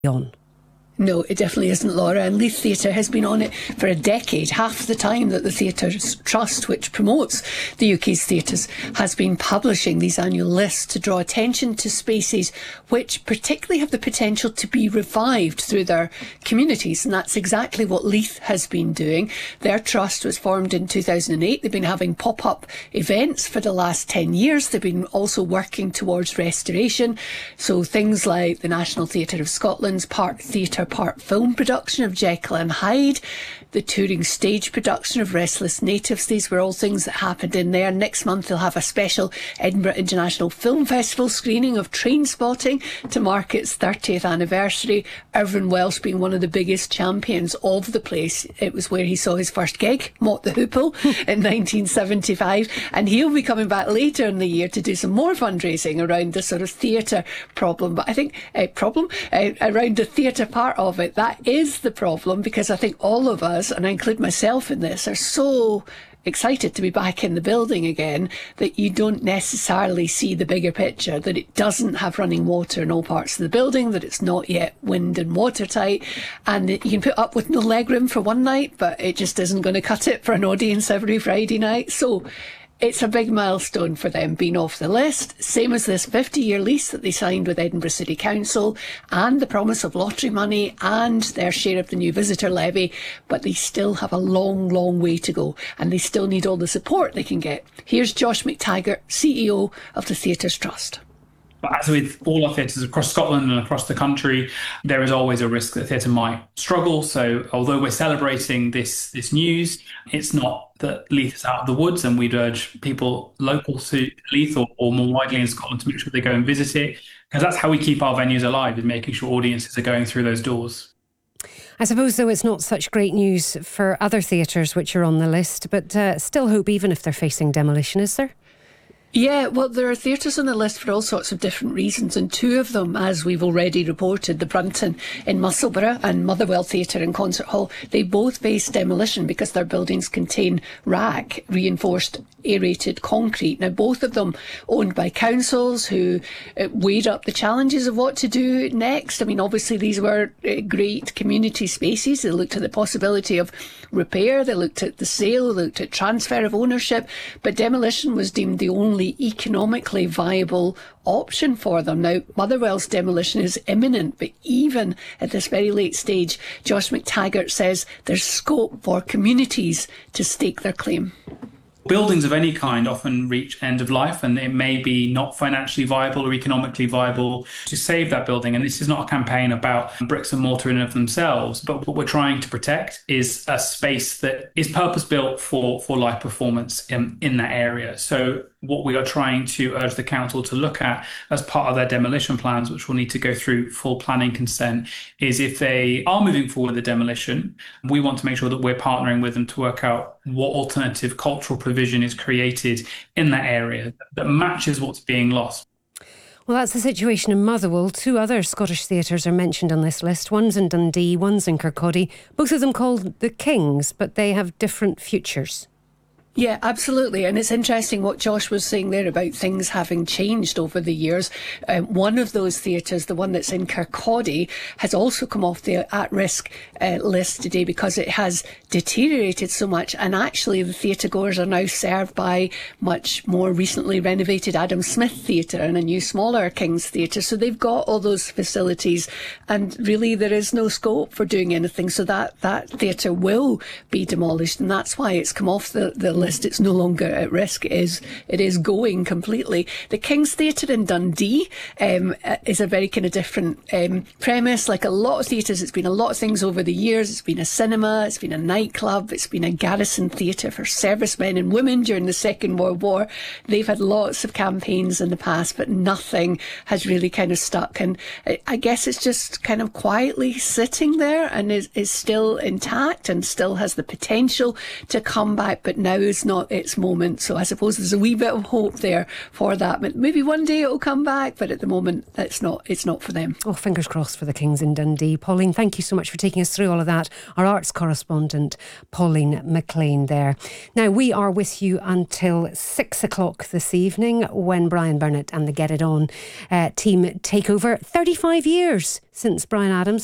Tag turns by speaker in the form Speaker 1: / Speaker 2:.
Speaker 1: on.
Speaker 2: No, it definitely isn't, Laura. And Leith Theatre has been on it for a decade, half the time that the Theatres Trust, which promotes the UK's theatres, has been publishing these annual lists to draw attention to spaces which particularly have the potential to be revived through their communities. And that's exactly what Leith has been doing. Their trust was formed in 2008. They've been having pop-up events for the last 10 years. They've been also working towards restoration. So things like the National Theatre of Scotland's Part Theatre Part film production of Jekyll and Hyde, the touring stage production of Restless Natives. These were all things that happened in there. Next month they'll have a special Edinburgh International Film Festival screening of Trainspotting to mark its 30th anniversary. Irvine Welsh being one of the biggest champions of the place. It was where he saw his first gig, Mott the Hoople, in 1975, and he'll be coming back later in the year to do some more fundraising around the sort of theatre problem. But I think around the theatre part of it, that is the problem, because I think all of us, and I include myself in this, are so excited to be back in the building again that you don't necessarily see the bigger picture, that it doesn't have running water in all parts of the building, that it's not yet wind and watertight, and that you can put up with no legroom for one night, but it just isn't going to cut it for an audience every Friday night. So it's a big milestone for them being off the list, same as this 50-year lease that they signed with Edinburgh City Council and the promise of lottery money and their share of the new visitor levy. But they still have a long, long way to go, and they still need all the support they can get. Here's Josh McTaggart, CEO of the Theatres Trust.
Speaker 3: But as with all our theatres across Scotland and across the country, there is always a risk that theatre might struggle. So although we're celebrating this news, it's not that Leith is out of the woods, and we'd urge people local to Leith or more widely in Scotland to make sure they go and visit it, because that's how we keep our venues alive, is making sure audiences are going through those doors.
Speaker 1: I suppose, though, it's not such great news for other theatres which are on the list, but still hope, even if they're facing demolition, is there?
Speaker 2: Yeah, well, there are theatres on the list for all sorts of different reasons, and two of them, as we've already reported, the Brunton in Musselburgh and Motherwell Theatre and Concert Hall, they both face demolition because their buildings contain RAC, reinforced aerated concrete. Now, both of them owned by councils who weighed up the challenges of what to do next. I mean, obviously, these were great community spaces. They looked at the possibility of repair, they looked at the sale, they looked at transfer of ownership, but demolition was deemed the only economically viable option for them. Now, Motherwell's demolition is imminent, but even at this very late stage, Josh McTaggart says there's scope for communities to stake their claim.
Speaker 3: Buildings of any kind often reach end of life, and it may be not financially viable or economically viable to save that building. And this is not a campaign about bricks and mortar in and of themselves, but what we're trying to protect is a space that is purpose-built for live performance in that area. So what we are trying to urge the council to look at as part of their demolition plans, which will need to go through full planning consent, is if they are moving forward with the demolition, we want to make sure that we're partnering with them to work out what alternative cultural provision is created in that area that matches what's being lost.
Speaker 1: Well, that's the situation in Motherwell. Two other Scottish theatres are mentioned on this list. One's in Dundee, one's in Kirkcaldy. Both of them called the Kings, but they have different futures.
Speaker 2: Yeah, absolutely. And it's interesting what Josh was saying there about things having changed over the years. One of those theatres, the one that's in Kirkcaldy, has also come off the at-risk list today because it has deteriorated so much. And actually, the theatre goers are now served by much more recently renovated Adam Smith Theatre and a new smaller King's Theatre. So they've got all those facilities, and really there is no scope for doing anything. So that theatre will be demolished, and that's why it's come off the list. It's no longer at risk. It is going completely. The King's Theatre in Dundee is a very kind of different premise. Like a lot of theatres, it's been a lot of things over the years. It's been a cinema, it's been a nightclub, it's been a garrison theatre for servicemen and women during the Second World War. They've had lots of campaigns in the past, but nothing has really kind of stuck. And I guess it's just kind of quietly sitting there and is still intact and still has the potential to come back, but now is not its moment. So I suppose there's a wee bit of hope there for that. But maybe one day it'll come back, but at the moment it's not for them.
Speaker 1: Oh, fingers crossed for the Kings in Dundee. Pauline, thank you so much for taking us through all of that. Our arts correspondent, Pauline McLean there. Now, we are with you until 6 o'clock this evening when Brian Burnett and the Get It On team take over. 35 years since Bryan Adams